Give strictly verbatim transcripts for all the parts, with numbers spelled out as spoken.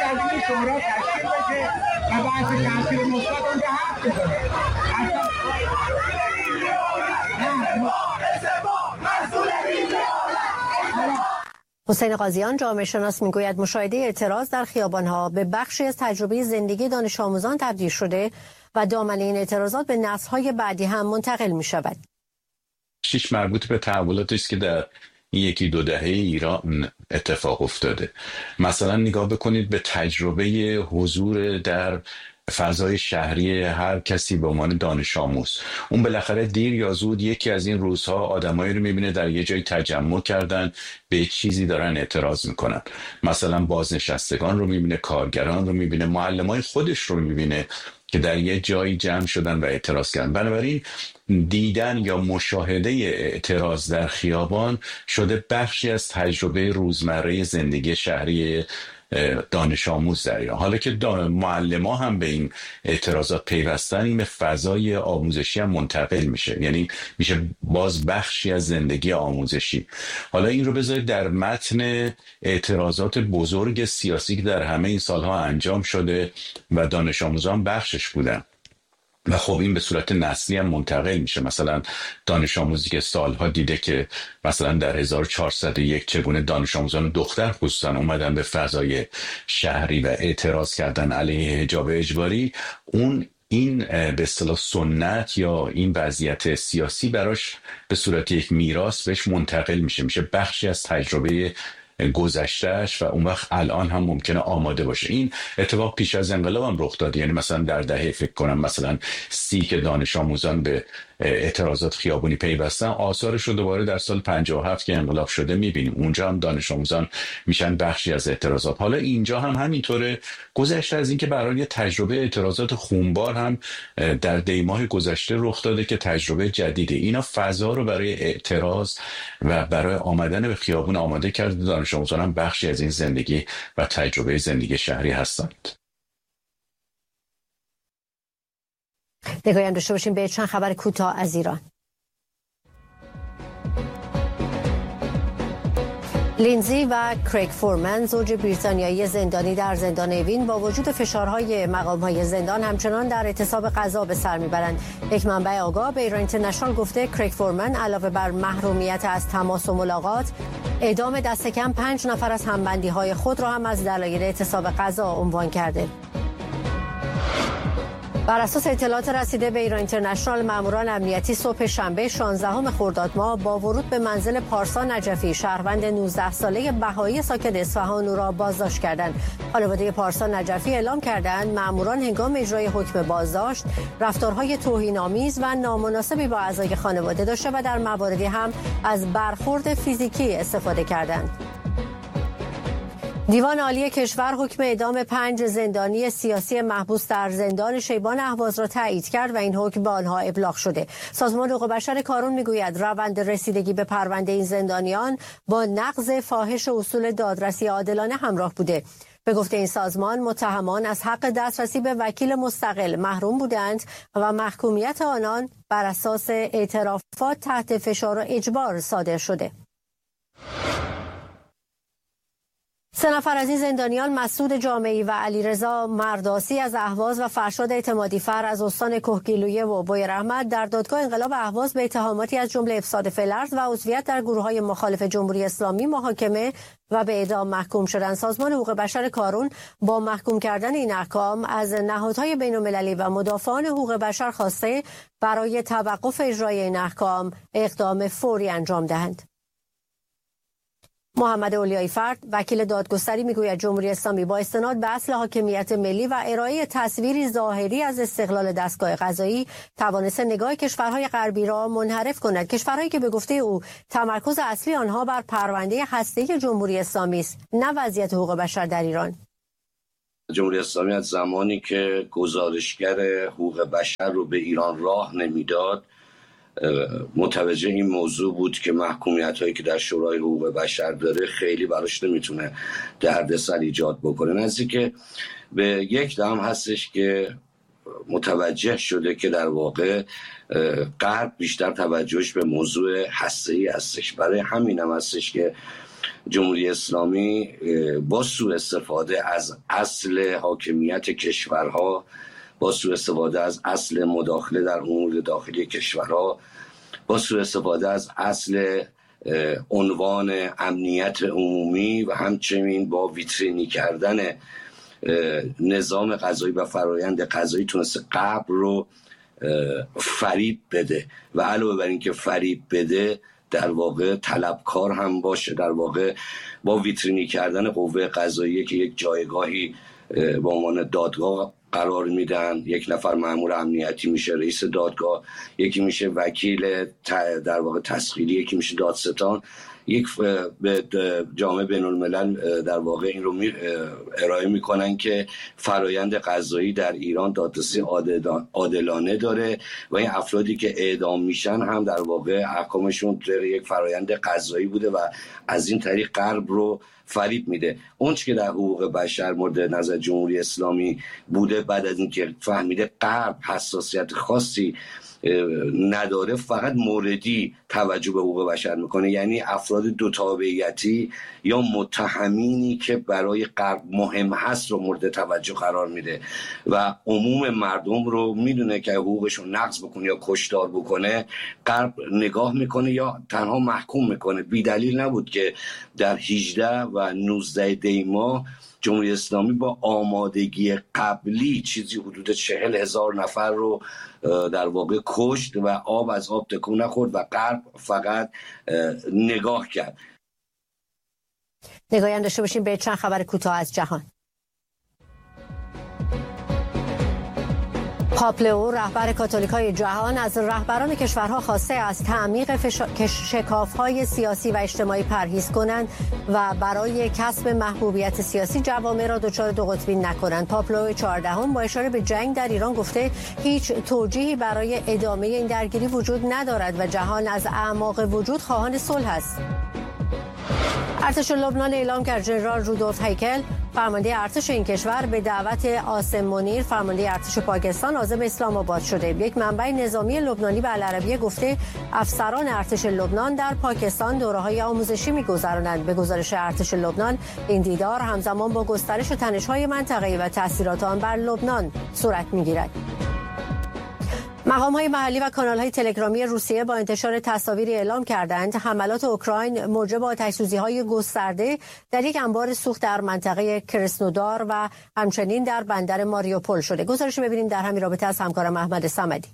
این شورا تشکیل بشه و بحث تحصیل مثبت اونجا حرف بزنه. حسین قاضیان جامعه شناس میگوید مشاهده اعتراض در خیابان‌ها به بخشی از تجربه زندگی دانش آموزان تبدیل شده و دامنه این اعتراضات به نسل‌های بعدی هم منتقل می‌شود. شیش مربوط به تحولاتی است که در یکی دو دهه ایران اتفاق افتاده. مثلا نگاه بکنید به تجربه حضور در فضای شهری هر کسی به عنوان دانش آموز. اون بالاخره دیر یا زود یکی از این روزها آدمایی رو میبینه در یه جای تجمع کردن به چیزی دارن اعتراض میکنن. مثلا بازنشستگان رو میبینه، کارگران رو میبینه، معلمای خودش رو میبینه که در یه جایی جمع شدن و اعتراض کردن. بنابراین دیدن یا مشاهده اعتراض در خیابان شده بخشی از تجربه روزمره زندگی شهری دانش آموز در ایران. حالا که معلما هم به این اعتراضات پیوستن، این به فضای آموزشی هم منتقل میشه، یعنی میشه باز بخشی از زندگی آموزشی. حالا این رو بذارید در متن اعتراضات بزرگ سیاسی که در همه این سالها انجام شده و دانش آموزان بخشش بودن و خب این به صورت نسلی هم منتقل میشه. مثلا دانش آموزی که سالها دیده که مثلا در هزار و چهارصد و یک چگونه دانش آموزان دختر خصوصا اومدن به فضای شهری و اعتراض کردن علیه حجاب اجباری، اون این به اصطلاح سنت یا این وضعیت سیاسی براش به صورت یک میراث بهش منتقل میشه، میشه بخشی از تجربه گذشتهش و اون وقت الان هم ممکنه آماده باشه. این اتفاق پیش از انقلاب هم رخ داد، یعنی مثلا در دهه فکر کنم مثلا سی که دانش آموزان به اعتراضات خیابونی پیوستن، آثارش رو دوباره در سال پنجاه و هفت که انقلاب شده میبینیم. اونجا هم دانش آموزان میشن بخشی از اعتراضات. حالا اینجا هم همینطوره. گذشته از این که برای یه تجربه اعتراضات خونبار هم در دیماه گذشته رخ داده که تجربه جدیده. اینا فضا رو برای اعتراض و برای آمدن به خیابون آماده کرده. دانش آموزان هم بخشی از این زندگی و تجربه زندگی شهری هستند. نگاهی هم داشته باشیم به چند خبر کوتاه از ایران. لینزی و کریگ فورمن، زوج بریتانیایی زندانی در زندان اوین، با وجود فشارهای مقام‌های زندان همچنان در اعتصاب قضا به سر میبرند. یک منبع آگاه به ایران اینترنشنال گفته کریگ فورمن علاوه بر محرومیت از تماس و ملاقات، اعدام دست کم پنج نفر از همبندی‌های خود را هم از دلایل اعتصاب قضا عنوان کرده. بر اساس اطلاعات رسیده به ایران اینترنشنال، ماموران امنیتی صبح شنبه شانزدهم خرداد ماه با ورود به منزل پارسا نجفی، شهروند نوزده ساله بهایی ساکن اصفهان، او را بازداشت کردند. خانواده پارسا نجفی اعلام کردند ماموران هنگام اجرای حکم بازداشت رفتارهای توهین‌آمیز و نامناسبی با اعضای خانواده داشته و در مواردی هم از برخورد فیزیکی استفاده کردند. دیوان عالی کشور حکم اعدام پنج زندانی سیاسی محبوس در زندان شیبان اهواز را تایید کرد و این حکم به آنها ابلاغ شده. سازمان حقوق بشر کارون میگوید روند رسیدگی به پرونده این زندانیان با نقض فاحش اصول دادرسی عادلانه همراه بوده. به گفته این سازمان، متهمان از حق دسترسی به وکیل مستقل محروم بودند و محکومیت آنان بر اساس اعترافات تحت فشار و اجبار صادر شده. سه نفر از این زندانیان، مسعود جامعی و علیرضا مرداسی از اهواز و فرشاد اعتمادی فر از استان کهگیلویه و بویراحمد، در دادگاه انقلاب اهواز به اتهاماتی از جمله افساد فی‌الارض و عضویت در گروه‌های مخالف جمهوری اسلامی محاکمه و به اعدام محکوم شدند. سازمان حقوق بشر کارون با محکوم کردن این احکام از نهادهای بین‌المللی و مدافعان حقوق بشر خواسته برای توقف اجرای این احکام اقدام فوری انجام دهند. محمد اولیای فرد، وکیل دادگستری، میگوید جمهوری اسلامی با استناد به اصل حاکمیت ملی و ارائه تصویری ظاهری از استقلال دستگاه قضایی توانسته نگاه کشورهای غربی را منحرف کند، کشورهایی که به گفته او تمرکز اصلی آنها بر پرونده هسته‌ای جمهوری اسلامی است، نه وضعیت حقوق بشر در ایران. جمهوری اسلامی از زمانی که گزارشگر حقوق بشر رو به ایران راه نمیداد متوجه این موضوع بود که محکومیت هایی که در شورای حقوق بشر داره خیلی براش نمیتونه دردسر ایجاد بکنه. نزدیک به یک دهم هستش که متوجه شده که در واقع غرب بیشتر توجهش به موضوع هسته‌ای هستش. برای همین هم هستش که جمهوری اسلامی با سوء استفاده از اصل حاکمیت کشورها، با سوء استفاده از اصل مداخله در امور داخلی کشورها، با سوء استفاده از اصل عنوان امنیت عمومی و همچنین با ویترینی کردن نظام قضایی و فرایند قضایی تونسته قبر رو فریب بده و علاوه بر این که فریب بده در واقع طلبکار هم باشه. در واقع با ویترینی کردن قوه قضاییه که یک جایگاهی به عنوان دادگاه قرار میدن، یک نفر مأمور امنیتی میشه رئیس دادگاه، یکی میشه وکیل در واقع تسخیری، یکی میشه دادستان، یک به جامعه بین الملل در واقع این رو ارائه میکنن که فرایند قضایی در ایران دادرسی عادلانه داره و این افرادی که اعدام میشن هم در واقع احکامشون در یک فرایند قضایی بوده و از این طریق غرب رو فریب میده. اون چی که در حقوق بشر مورد نظر جمهوری اسلامی بوده، بعد از اینکه فهمیده غرب حساسیت خاصی نداره، فقط موردی توجه به حقوق بشر میکنه، یعنی افراد دو تابعیتی یا متهمینی که برای غرب مهم هست رو مورد توجه قرار میده و عموم مردم رو میدونه که حقوقشون نقض بکنه یا کشتار بکنه غرب نگاه میکنه یا تنها محکوم میکنه. بی دلیل نبود که در هجده و نوزده دی ماه جمهوری اسلامی با آمادگی قبلی چیزی حدود چهل هزار نفر رو در واقع کشت و آب از آب تکون نخورد و غرب فقط نگاه کرد. نگاهی داشته باشیم به چند خبر کوتاه از جهان. پاپ لئو رهبر کاتولیکای جهان از رهبران کشورها خواسته از تعمیق فش... شکاف‌های سیاسی و اجتماعی پرهیز کنند و برای کسب محبوبیت سیاسی جوامع را دچار دو قطبی نکنند. پاپ لئو چهاردهم با اشاره به جنگ در ایران گفته هیچ توجیهی برای ادامه این درگیری وجود ندارد و جهان از اعماق وجود خواهان صلح است. ارتش لبنان اعلام کرد ژنرال رودولف هیکل فرمانده ارتش این کشور به دعوت عاصم منیر فرمانده ارتش پاکستان عازم اسلام آباد شده. یک منبع نظامی لبنانی به العربیه گفته افسران ارتش لبنان در پاکستان دوره‌های آموزشی می‌گذرانند. به گزارش ارتش لبنان این دیدار همزمان با گسترش تنش‌های منطقه‌ای و تاثیرات آن بر لبنان صورت می‌گیرد. مقام‌های محلی و کانال‌های تلگرامی روسیه با انتشار تصاویری اعلام کردند حملات اوکراین موجب آتش‌سوزی‌های گسترده در یک انبار سوخت در منطقه کرسنودار و همچنین در بندر ماریوپول شده. گزارش ببینیم در همین رابطه از همکارم احمد صمدی.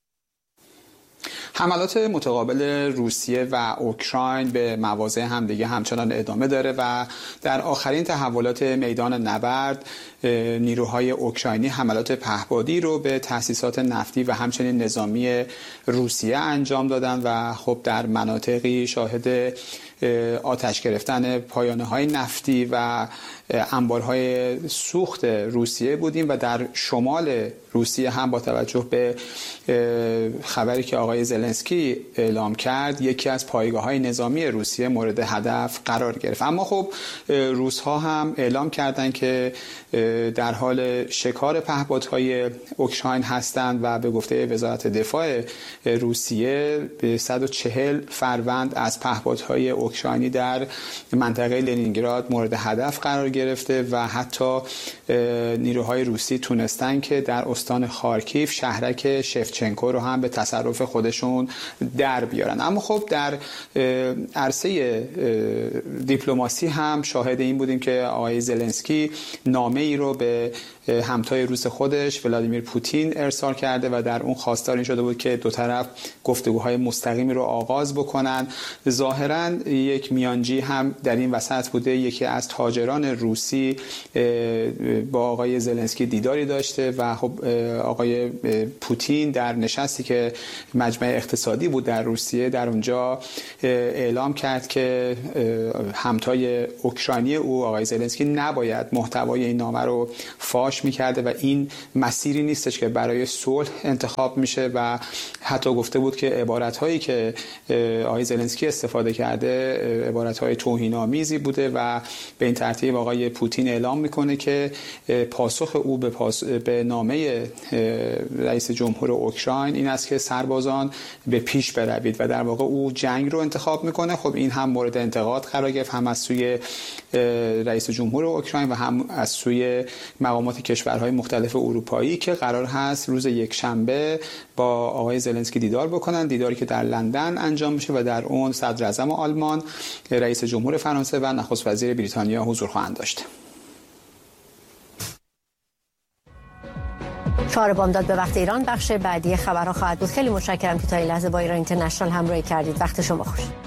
حملات متقابل روسیه و اوکراین به مواضع همدیگه همچنان ادامه داره و در آخرین تحولات میدان نبرد نیروهای اوکراینی حملات پهپادی رو به تأسیسات نفتی و همچنین نظامی روسیه انجام دادن و خب در مناطقی شاهد آتش گرفتن پایانه‌های نفتی و انبارهای سوخت روسیه بودیم و در شمال روسیه هم با توجه به خبری که آقای زلنسکی اعلام کرد یکی از پایگاه‌های نظامی روسیه مورد هدف قرار گرفت. اما خب روس‌ها هم اعلام کردند که در حال شکار پهپادهای اوکراین هستند و به گفته وزارت دفاع روسیه به صد و چهل فروند از پهپادهای اوکراینی در منطقه لنینگراد مورد هدف قرار گرفته و حتی نیروهای روسی تونستن که در استان خارکیف شهرک شفچنکو رو هم به تصرف خودشون در بیارن. اما خب در عرصه دیپلماسی هم شاهد این بودیم که آقای زلنسکی نامه ای رو به همتای روس خودش ولادیمیر پوتین ارسال کرده و در اون خواستار این شده بود که دو طرف گفتگوهای مستقیمی رو آغاز بکنن. ظاهراً یک میانجی هم در این وسط بوده. یکی از تاجران روسی با آقای زلنسکی دیداری داشته و خب آقای پوتین در نشستی که مجمع اقتصادی بود در روسیه در اونجا اعلام کرد که همتای اوکراینی او آقای زلنسکی نباید محتوای این نامه رو فاش میکرده و این مسیری نیستش که برای صلح انتخاب میشه و حتی گفته بود که عبارت‌هایی که آقای زلنسکی استفاده کرده عبارت‌های توهین‌آمیزی بوده و به این ترتیب آقای پوتین اعلام میکنه که پاسخ او به, پاس... به نامه رئیس جمهور اوکراین این است که سربازان به پیش بروید و در واقع او جنگ رو انتخاب میکنه. خب این هم مورد انتقاد قرار گرفت، هم از سوی رئیس جمهور اوکراین و هم از سوی مقامات کشورهای مختلف اروپایی که قرار هست روز یکشنبه با آقای زلنسکی دیدار بکنن، دیداری که در لندن انجام میشه و در اون صدر اعظم آلمان، رئیس جمهور فرانسه و نخست وزیر بریتانیا حضور خواهند داشت. چهار بامداد به وقت ایران بخش بعدی خبرها خواهد بود. خیلی متشکرم که تا این لحظه با ایران اینترنشنال همراهی کردید. وقت شما خوش.